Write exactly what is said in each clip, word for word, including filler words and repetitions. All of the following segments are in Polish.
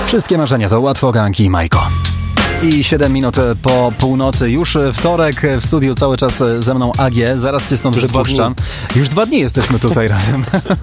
Wszystkie marzenia to łatwo, Ganki i Majko. I siedem minut po północy, już wtorek, w studiu cały czas ze mną A G, zaraz cię stąd już wypuszczam. Dwa już dwa dni jesteśmy tutaj razem.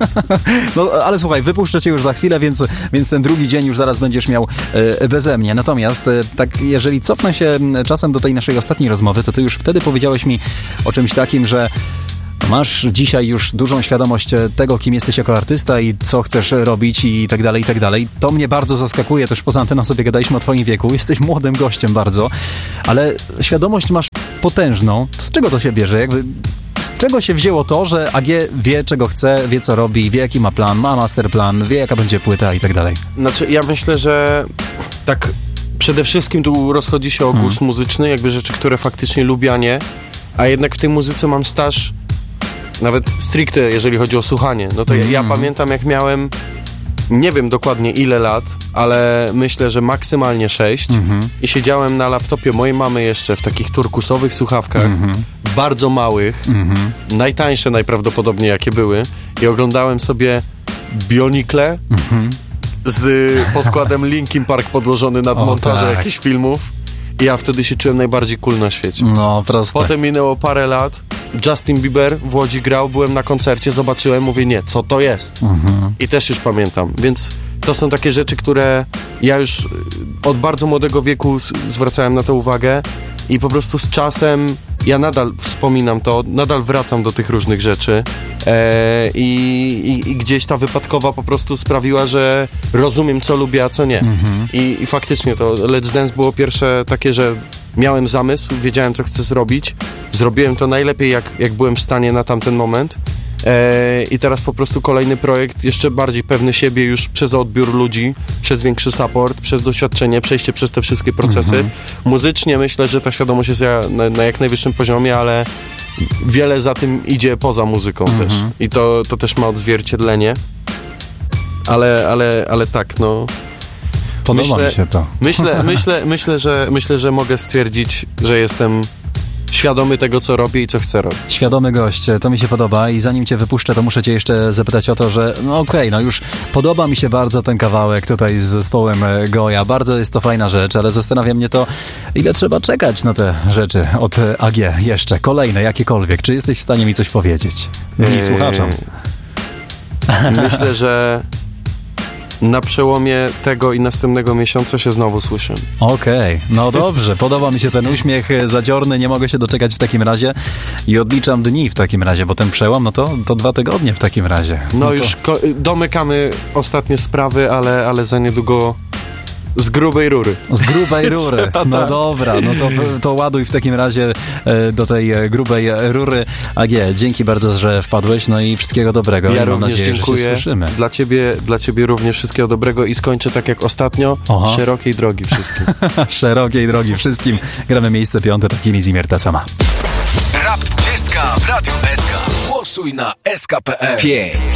No ale słuchaj, wypuszczę cię już za chwilę, więc, więc ten drugi dzień już zaraz będziesz miał e, beze mnie. Natomiast e, tak, jeżeli cofnę się czasem do tej naszej ostatniej rozmowy, to ty już wtedy powiedziałeś mi o czymś takim, że masz dzisiaj już dużą świadomość tego, kim jesteś jako artysta i co chcesz robić i tak dalej, i tak dalej. To mnie bardzo zaskakuje, też poza anteną sobie gadaliśmy o twoim wieku. Jesteś młodym gościem bardzo, ale świadomość masz potężną. Z czego to się bierze? Jakby, z czego się wzięło to, że A G wie, czego chce, wie, co robi, wie, jaki ma plan, ma masterplan, wie, jaka będzie płyta i tak dalej? Znaczy, ja myślę, że tak przede wszystkim tu rozchodzi się o gust hmm. muzyczny, jakby rzeczy, które faktycznie lubię, a nie. A jednak w tej muzyce mam staż nawet stricte, jeżeli chodzi o słuchanie. No to mm. ja, ja pamiętam, jak miałem, nie wiem dokładnie ile lat, ale myślę, że maksymalnie sześć mm-hmm. i siedziałem na laptopie mojej mamy jeszcze w takich turkusowych słuchawkach, mm-hmm. bardzo małych, mm-hmm. najtańsze najprawdopodobniej jakie były, i oglądałem sobie Bionicle mm-hmm. z podkładem Linkin Park podłożony nad o, montażem tak. jakichś filmów. I ja wtedy się czułem najbardziej cool na świecie. No, proste. Potem minęło parę lat, Justin Bieber w Łodzi grał, byłem na koncercie, zobaczyłem, mówię, nie, co to jest? Mhm. I też już pamiętam. Więc to są takie rzeczy, które ja już od bardzo młodego wieku zwracałem na to uwagę i po prostu z czasem ja nadal wspominam to, nadal wracam do tych różnych rzeczy e, i, i, i gdzieś ta wypadkowa po prostu sprawiła, że rozumiem, co lubię, a co nie. Mhm. I, I faktycznie to Let's Dance było pierwsze takie, że miałem zamysł, wiedziałem, co chcę zrobić, zrobiłem to najlepiej, jak, jak byłem w stanie na tamten moment. I teraz po prostu kolejny projekt, jeszcze bardziej pewny siebie już przez odbiór ludzi, przez większy support, przez doświadczenie, przejście przez te wszystkie procesy. Mm-hmm. Muzycznie myślę, że ta świadomość jest na, na jak najwyższym poziomie, ale wiele za tym idzie poza muzyką mm-hmm. też. I to, to też ma odzwierciedlenie. Ale, ale, ale tak, no... Podoba myślę, mi się to. Myślę, myślę, myślę, że, myślę, że mogę stwierdzić, że jestem świadomy tego, co robię i co chcę robić. Świadomy gość, to mi się podoba i zanim cię wypuszczę, to muszę cię jeszcze zapytać o to, że no okej, okay, no już podoba mi się bardzo ten kawałek tutaj z zespołem Goja, bardzo jest to fajna rzecz, ale zastanawia mnie to, ile trzeba czekać na te rzeczy od A G jeszcze, kolejne, jakiekolwiek. Czy jesteś w stanie mi coś powiedzieć? Nie eee... słuchaczom. Myślę, że na przełomie tego i następnego miesiąca się znowu słyszę. Okej, okay. No dobrze, podoba mi się ten uśmiech zadziorny, nie mogę się doczekać w takim razie i odliczam dni w takim razie, bo ten przełom, no to, to dwa tygodnie w takim razie. No, no już to... ko- domykamy ostatnie sprawy, ale, ale za niedługo z grubej rury. Z grubej rury. No tak. Dobra, no to, to ładuj w takim razie do tej grubej rury. A G, dzięki bardzo, że wpadłeś, no i wszystkiego dobrego. Ja I również mam nadzieję, dziękuję. Że się słyszymy. Dla ciebie, dla ciebie również wszystkiego dobrego i skończę tak jak ostatnio. Aha. Szerokiej drogi wszystkim. Szerokiej drogi wszystkim. Gramy miejsce piąte, to Kili Zimierta sama. Rap dwudziestka w Radiu S K. Głosuj na S K kropka P L. pięć